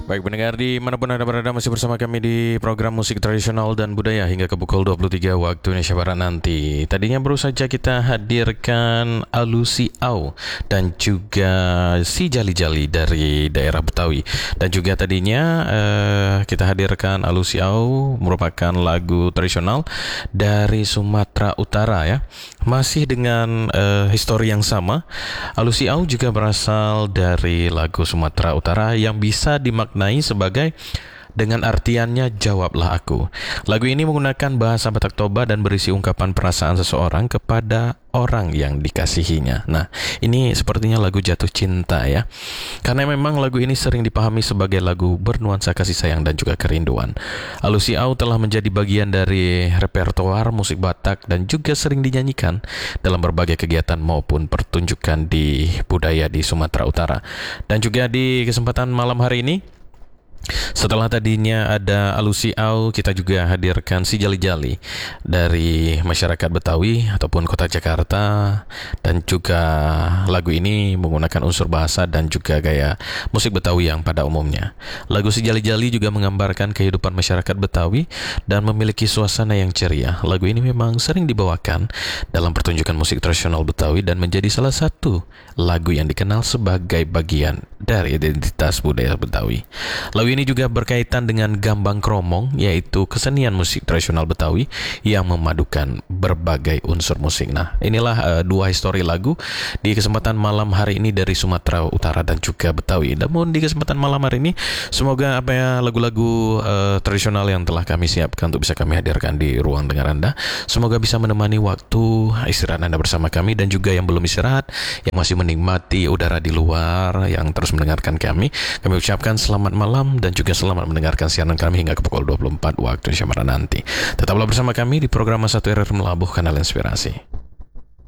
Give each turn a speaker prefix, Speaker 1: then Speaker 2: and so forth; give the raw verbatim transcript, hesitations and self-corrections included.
Speaker 1: Baik pendengar dimanapun Anda berada, masih bersama kami di program musik tradisional dan budaya hingga ke pukul dua puluh tiga waktu Indonesia Barat nanti. Tadinya baru saja kita hadirkan Alusi Au dan juga Si Jali Jali dari daerah Betawi. Dan juga tadinya uh, kita hadirkan Alusi Au merupakan lagu tradisional dari Sumatera Utara ya. Masih dengan uh, histori yang sama. Alusi Au juga berasal dari lagu Sumatera Utara yang bisa dimaknai sebagai dengan artiannya jawablah aku. Lagu ini menggunakan bahasa Batak Toba dan berisi ungkapan perasaan seseorang kepada orang yang dikasihinya. Nah, ini sepertinya lagu jatuh cinta ya. Karena memang lagu ini sering dipahami sebagai lagu bernuansa kasih sayang dan juga kerinduan. Alusi Au telah menjadi bagian dari repertoar musik Batak dan juga sering dinyanyikan dalam berbagai kegiatan maupun pertunjukan di budaya di Sumatera Utara. Dan juga di kesempatan malam hari ini, setelah tadinya ada Alusi Au, kita juga hadirkan Si Jali Jali dari masyarakat Betawi ataupun kota Jakarta. Dan juga lagu ini menggunakan unsur bahasa dan juga gaya musik Betawi yang pada umumnya. Lagu Si Jali Jali juga menggambarkan kehidupan masyarakat Betawi dan memiliki suasana yang ceria. Lagu ini memang sering dibawakan dalam pertunjukan musik tradisional Betawi dan menjadi salah satu lagu yang dikenal sebagai bagian dari identitas budaya Betawi. Lagu ini juga berkaitan dengan gambang kromong, yaitu kesenian musik tradisional Betawi yang memadukan berbagai unsur musik. Nah, inilah uh, dua histori lagu di kesempatan malam hari ini dari Sumatera Utara dan juga Betawi. Namun di kesempatan malam hari ini, semoga apa ya lagu-lagu uh, tradisional yang telah kami siapkan untuk bisa kami hadirkan di ruang dengar Anda, semoga bisa menemani waktu istirahat Anda bersama kami. Dan juga yang belum istirahat, yang masih menikmati udara di luar, yang terus mendengarkan kami, kami ucapkan selamat malam dan juga selamat mendengarkan siaran kami hingga ke pukul dua puluh empat waktu Indonesia Barat nanti. Tetaplah bersama kami di program Satu R R Melabuh Kanal Inspirasi.